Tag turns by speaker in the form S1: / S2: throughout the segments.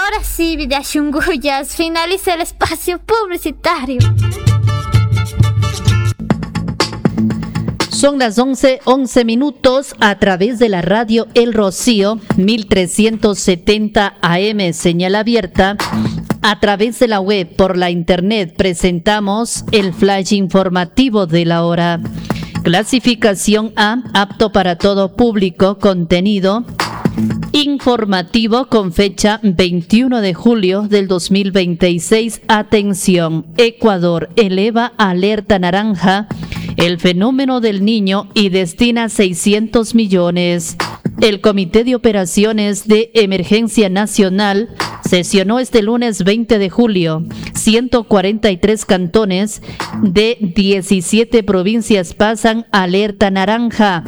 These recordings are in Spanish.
S1: Ahora sí, Vidashunguyas, finaliza el espacio publicitario.
S2: Son las 11 minutos a través de la radio El Rocío, 1370 AM, señal abierta. A través de la web, por la internet, presentamos el flash informativo de la hora. Clasificación A, apto para todo público, contenido informativo con fecha 21 de julio del 2026. Atención, Ecuador eleva alerta naranja el fenómeno del niño y destina 600 millones. El Comité de Operaciones de Emergencia Nacional sesionó este lunes 20 de julio. 143 cantones de 17 provincias pasan alerta naranja.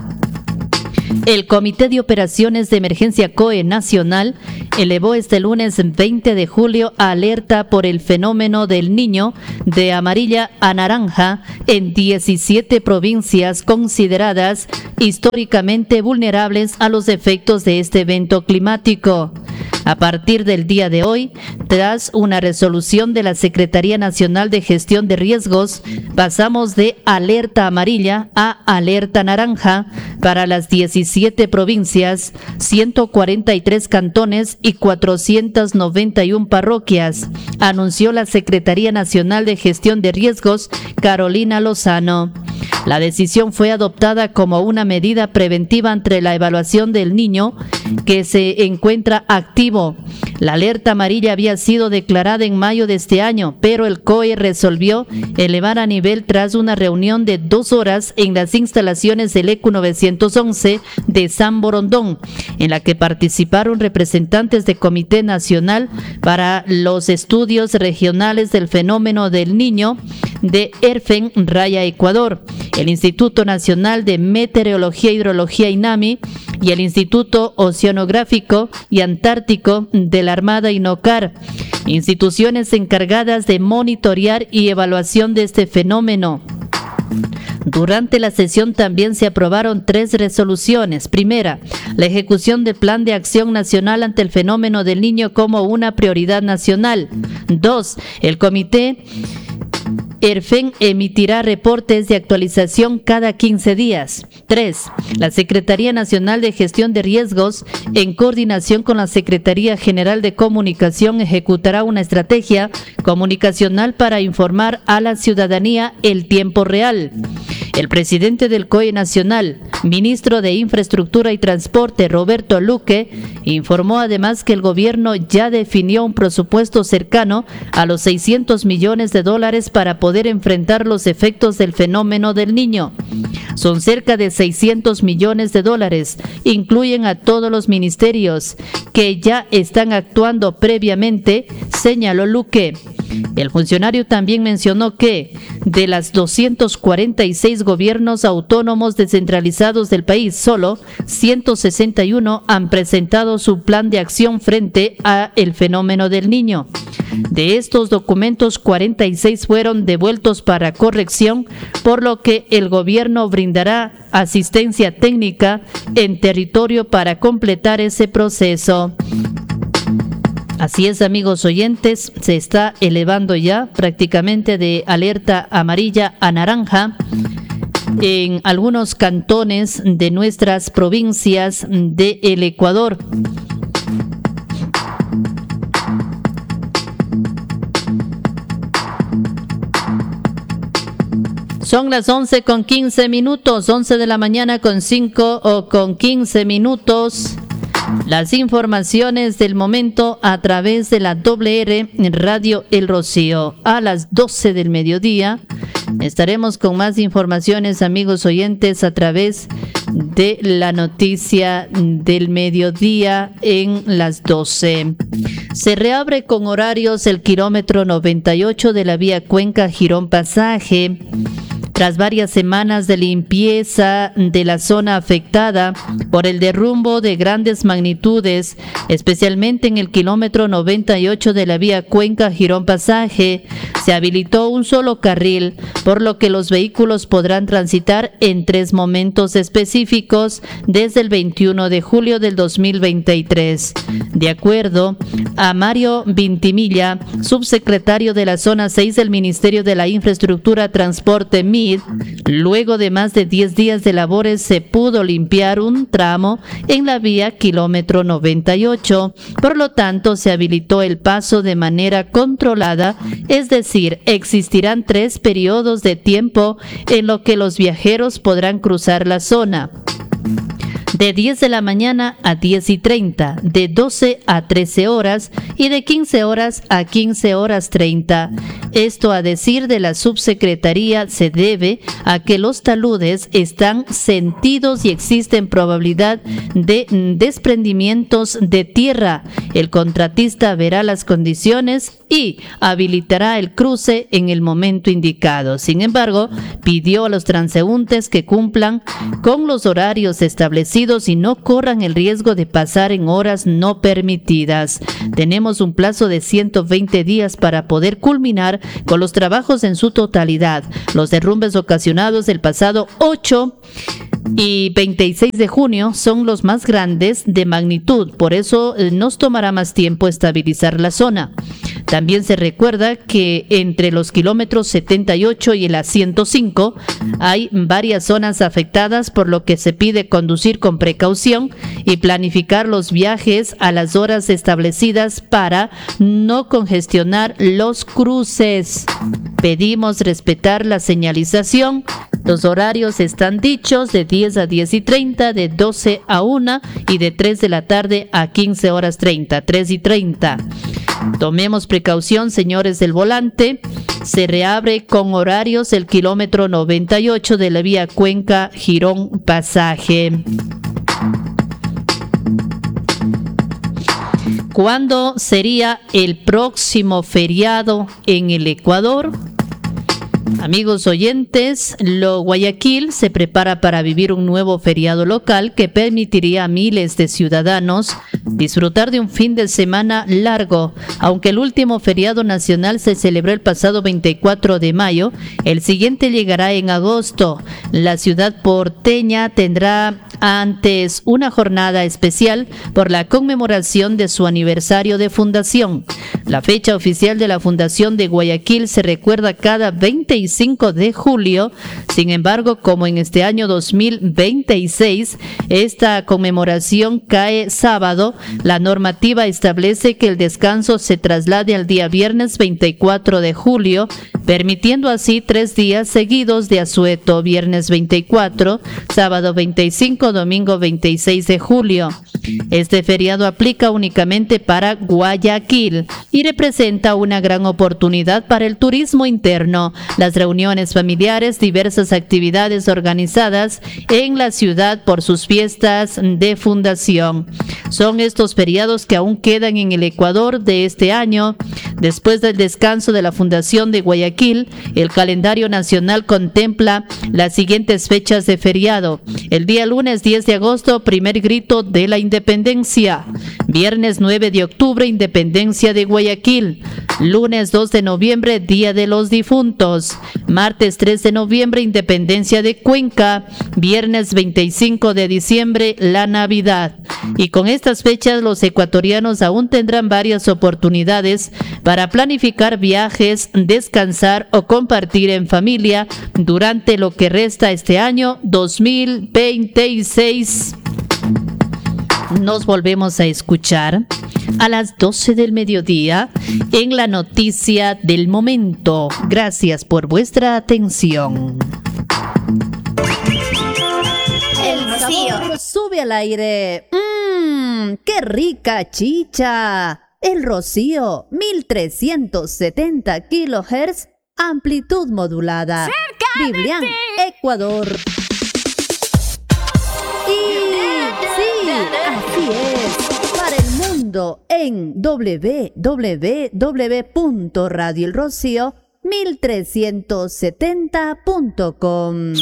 S2: El Comité de Operaciones de Emergencia COE Nacional elevó este lunes 20 de julio a alerta por el fenómeno del niño de amarilla a naranja en 17 provincias consideradas históricamente vulnerables a los efectos de este evento climático. A partir del día de hoy, tras una resolución de la Secretaría Nacional de Gestión de Riesgos, pasamos de alerta amarilla a alerta naranja para las 17 provincias, 143 cantones y 491 parroquias, anunció la Secretaría Nacional de Gestión de Riesgos, Carolina Lozano. La decisión fue adoptada como una medida preventiva ante la evaluación del niño que se encuentra activo. La alerta amarilla había sido declarada en mayo de este año, pero el COE resolvió elevar a nivel tras una reunión de 2 horas en las instalaciones del ECU 911 de San Borondón, en la que participaron representantes del Comité Nacional para los Estudios Regionales del Fenómeno del Niño de ERFEN Raya Ecuador, el Instituto Nacional de Meteorología e Hidrología INAMI y el Instituto Oceanográfico y Antártico de la Armada INOCAR, instituciones encargadas de monitorear y evaluación de este fenómeno. Durante la sesión también se aprobaron 3 resoluciones. Primera, la ejecución del Plan de Acción Nacional ante el fenómeno del niño como una prioridad nacional. 2, el Comité ERFEN emitirá reportes de actualización cada 15 días. 3. La Secretaría Nacional de Gestión de Riesgos, en coordinación con la Secretaría General de Comunicación, ejecutará una estrategia comunicacional para informar a la ciudadanía el tiempo real. El presidente del COE Nacional, ministro de Infraestructura y Transporte, Roberto Luque, informó además que el gobierno ya definió un presupuesto cercano a los 600 millones de dólares para poder enfrentar los efectos del fenómeno del niño. Son cerca de 600 millones de dólares, incluyen a todos los ministerios que ya están actuando previamente, señaló Luque. El funcionario también mencionó que de las 246 gobiernos autónomos descentralizados del país, solo 161 han presentado su plan de acción frente a el fenómeno del niño. De estos documentos, 46 fueron devueltos para corrección, por lo que el gobierno brindará asistencia técnica en territorio para completar ese proceso. Así es, amigos oyentes, se está elevando ya prácticamente de alerta amarilla a naranja en algunos cantones de nuestras provincias del Ecuador. Son las 11:15 minutos, 11 de la mañana con 15 minutos. Las informaciones del momento a través de la WR Radio El Rocío. A las 12 del mediodía estaremos con más informaciones, amigos oyentes, a través de la noticia del mediodía en las 12. Se reabre con horarios el kilómetro 98 de la vía Cuenca Girón Pasaje. Tras varias semanas de limpieza de la zona afectada por el derrumbo de grandes magnitudes, especialmente en el kilómetro 98 de la vía Cuenca Girón Pasaje, se se habilitó un solo carril, por lo que los vehículos podrán transitar en 3 momentos específicos desde el 21 de julio del 2023. De acuerdo a Mario Vintimilla, subsecretario de la Zona 6 del Ministerio de la Infraestructura Transporte MID, luego de más de 10 días de labores se pudo limpiar un tramo en la vía kilómetro 98, por lo tanto se habilitó el paso de manera controlada, es decir, existirán 3 periodos de tiempo en lo que los viajeros podrán cruzar la zona. De 10 de la mañana a 10:30, de 12 a 13 horas y de 15 horas a 15 horas 30. Esto, a decir de la subsecretaría, se debe a que los taludes están sentidos y existen probabilidad de desprendimientos de tierra. El contratista verá las condiciones y habilitará el cruce en el momento indicado. Sin embargo, pidió a los transeúntes que cumplan con los horarios establecidos y no corran el riesgo de pasar en horas no permitidas. Tenemos un plazo de 120 días para poder culminar con los trabajos en su totalidad. Los derrumbes ocasionados el pasado 8 y 26 de junio son los más grandes de magnitud, por eso nos tomará más tiempo estabilizar la zona. También se recuerda que entre los kilómetros 78 y la 105 hay varias zonas afectadas, por lo que se pide conducir con precaución y planificar los viajes a las horas establecidas para no congestionar los cruces. Pedimos respetar la señalización. Los horarios están dichos: de 10 a 10:30, de 12 a 1 y de 3 de la tarde a 15 horas 30, 3:30. Tomemos precaución, señores del volante. Se reabre con horarios el kilómetro 98 de la vía Cuenca Girón Pasaje. ¿Cuándo sería el próximo feriado en el Ecuador? Amigos oyentes, Guayaquil se prepara para vivir un nuevo feriado local que permitiría a miles de ciudadanos disfrutar de un fin de semana largo. Aunque el último feriado nacional se celebró el pasado 24 de mayo, el siguiente llegará en agosto. La ciudad porteña tendrá antes una jornada especial por la conmemoración de su aniversario de fundación. La fecha oficial de la fundación de Guayaquil se recuerda cada 25 de julio. Sin embargo, como en este año 2026, esta conmemoración cae sábado, la normativa establece que el descanso se traslade al día viernes 24 de julio, permitiendo así 3 días seguidos de asueto: viernes 24, sábado 25, domingo 26 de julio. Este feriado aplica únicamente para Guayaquil y representa una gran oportunidad para el turismo interno, las reuniones familiares, diversas actividades organizadas en la ciudad por sus fiestas de fundación. Son estos feriados que aún quedan en el Ecuador de este año. Después del descanso de la fundación de Guayaquil, el calendario nacional contempla las siguientes fechas de feriado: el día lunes 10 de agosto, primer grito de la independencia; viernes 9 de octubre, independencia de Guayaquil; lunes 2 de noviembre, Día de los Difuntos; martes 3 de noviembre, independencia de Cuenca; viernes 25 de diciembre, la Navidad. Y con estas fechas los ecuatorianos aún tendrán varias oportunidades para planificar viajes, descansar o compartir en familia durante lo que resta este año 2026. Nos volvemos a escuchar a las 12 del mediodía en la noticia del momento. Gracias por vuestra atención.
S1: El Rocío
S2: Sube al aire. ¡Qué rica chicha! El Rocío, 1370 kHz, amplitud modulada. Biblián, Ecuador. Y sí, así es, para el mundo en www.radioelrocío1370.com.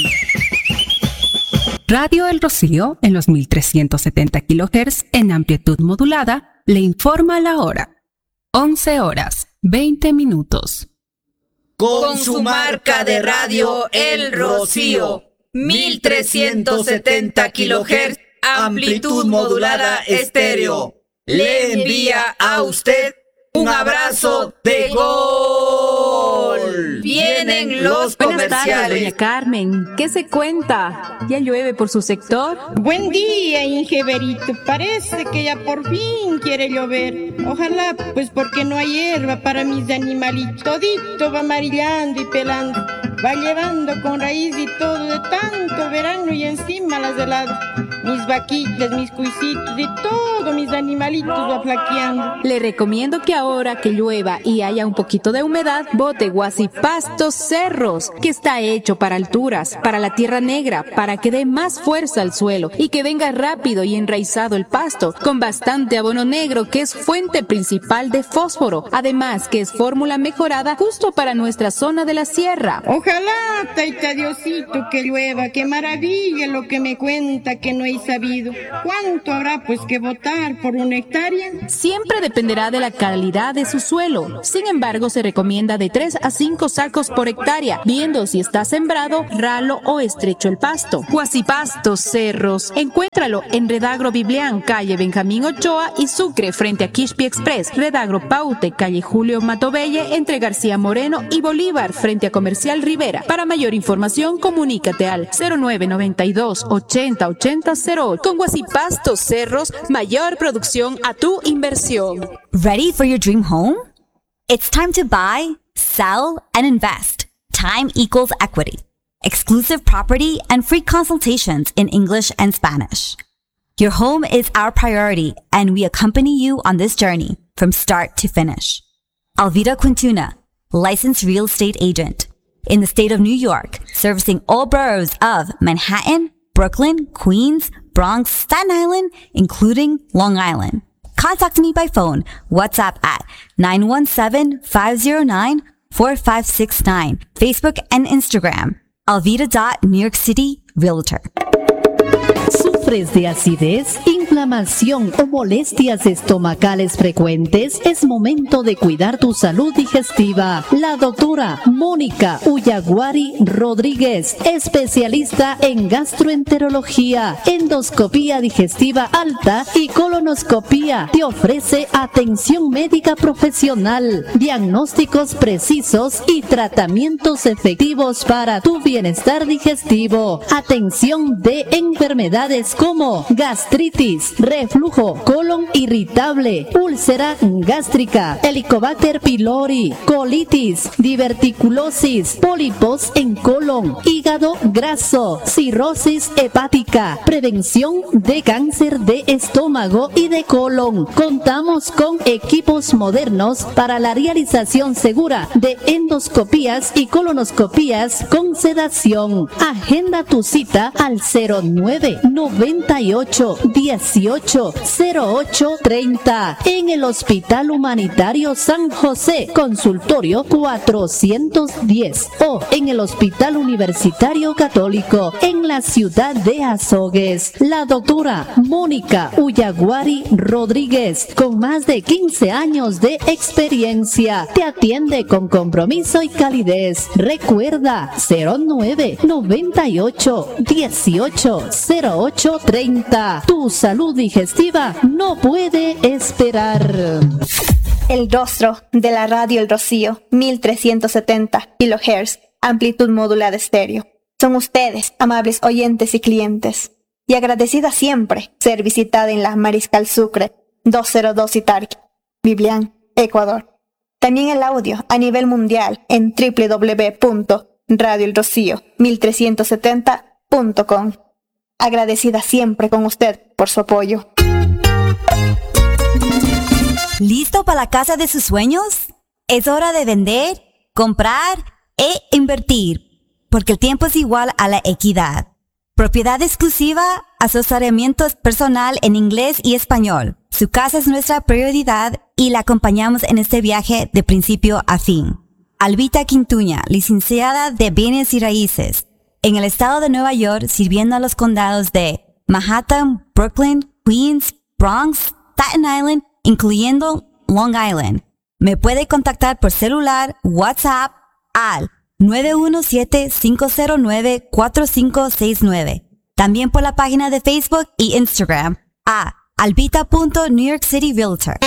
S3: Radio El Rocío, en los 1370 kHz en amplitud modulada, le informa la hora. 11 horas, 20 minutos.
S4: con su marca de radio El Rocío, 1370 kHz, amplitud modulada estéreo. Le envía a usted un abrazo de gol. Vienen los comerciales.
S5: Buenas tardes, doña Carmen. ¿Qué se cuenta? ¿Ya llueve por su sector?
S6: Buen día, Ingeberito. Parece que ya por fin quiere llover. Ojalá, pues porque no hay hierba para mis animalitos. Todito va amarillando y pelando. Va llevando con raíz y todo de tanto verano y encima las heladas. Mis vaquitas, mis cuisitos y todo mis animalitos va flaqueando.
S5: Le recomiendo que ahora que llueva y haya un poquito de humedad, bote Guasipastos Cerros, que está hecho para alturas, para la tierra negra, para que dé más fuerza al suelo y que venga rápido y enraizado el pasto, con bastante abono negro que es fuente principal de fósforo, además que es fórmula mejorada justo para nuestra zona de la sierra.
S6: Ojalá, taita Diosito, que llueva, qué maravilla lo que me cuenta que no he sabido. ¿Cuánto habrá pues que botar por una hectárea?
S5: Siempre dependerá de la calidad de su suelo. Sin embargo, se recomienda de 3 a 5 sacos por hectárea, viendo si está sembrado, ralo o estrecho el pasto. Guasipastos Cerros. Encuéntralo en Redagro Biblián, calle Benjamín Ochoa y Sucre, frente a Quispi Express. Redagro Paute, calle Julio Matobelle, entre García Moreno y Bolívar, frente a Comercial Rivera. Para mayor información, comunícate al 0992 80 80 08. Con Guasipastos Cerros, mayor producción a tu inversión.
S7: Ready for your dream home? It's time to buy, sell, and invest. Time equals equity. Exclusive property and free consultations in English and Spanish. Your home is our priority, and we accompany you on this journey from start to finish. Alvira Quintuna, licensed real estate agent in the state of New York, servicing all boroughs of Manhattan, Brooklyn, Queens, Bronx, Staten Island, including Long Island. Contact me by phone, WhatsApp at 917-509-4569, Facebook and Instagram, alvida.NewYorkCityRealtor.
S2: ¿Sufres de acidez, inflamación o molestias estomacales frecuentes? Es momento de cuidar tu salud digestiva. La doctora Mónica Uyaguari Rodríguez, especialista en gastroenterología, endoscopía digestiva alta y colonoscopía, te ofrece atención médica profesional, diagnósticos precisos y tratamientos efectivos para tu bienestar digestivo. Atención de enfermedades como gastritis, reflujo, colon irritable, úlcera gástrica, Helicobacter pylori, colitis, diverticulosis, pólipos en colon, hígado graso, cirrosis hepática, prevención de cáncer de estómago y de colon. Contamos con equipos modernos para la realización segura de endoscopías y colonoscopías con sedación. Agenda tu cita al 0998 18 08 30 en el Hospital Humanitario San José, consultorio 410, o en el Hospital Universitario Católico en la ciudad de Azogues. La doctora Mónica Uyaguari Rodríguez, con más de 15 años de experiencia, te atiende con compromiso y calidez. Recuerda 0998 18 08 30. Tu salud digestiva no puede esperar.
S8: El rostro de la radio El Rocío, 1370 kHz, amplitud modulada estéreo. Son ustedes, amables oyentes y clientes, y agradecida siempre ser visitada en la Mariscal Sucre 202 Itarqui, Biblián, Ecuador. También el audio a nivel mundial en www.radioelrocío1370.com. Agradecida siempre con usted por su apoyo.
S7: ¿Listo para la casa de sus sueños? Es hora de vender, comprar e invertir, porque el tiempo es igual a la equidad. Propiedad exclusiva, asesoramiento personal en inglés y español. Su casa es nuestra prioridad y la acompañamos en este viaje de principio a fin. Albita Quintuña, licenciada de Bienes y Raíces, en el estado de Nueva York, sirviendo a los condados de Manhattan, Brooklyn, Queens, Bronx, Staten Island, incluyendo Long Island. Me puede contactar por celular, WhatsApp al 917-509-4569. También por la página de Facebook y Instagram a albita.newyorkcityrealtor.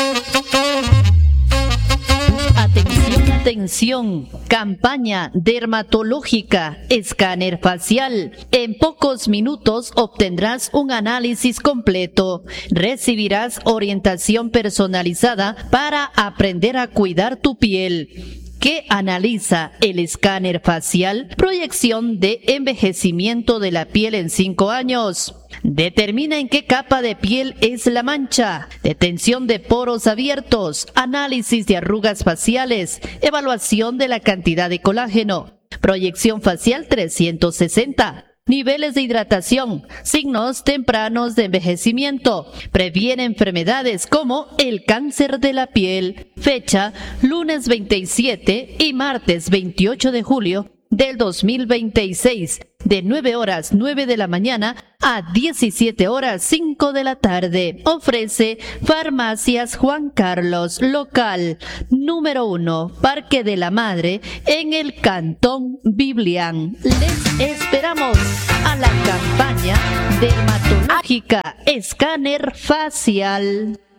S2: Atención, atención. Campaña dermatológica, escáner facial. En pocos minutos obtendrás un análisis completo. Recibirás orientación personalizada para aprender a cuidar tu piel. ¿Qué analiza el escáner facial? Proyección de envejecimiento de la piel en 5 años. Determina en qué capa de piel es la mancha. Detención de poros abiertos. Análisis de arrugas faciales. Evaluación de la cantidad de colágeno. Proyección facial 360. Niveles de hidratación, signos tempranos de envejecimiento, previene enfermedades como el cáncer de la piel. Fecha, lunes 27 y martes 28 de julio del 2026, de 9:09 de la mañana a 17:05 de la tarde. Ofrece Farmacias Juan Carlos, local número 1, Parque de la Madre, en el Cantón Biblián. Les esperamos a la campaña dermatológica escáner facial.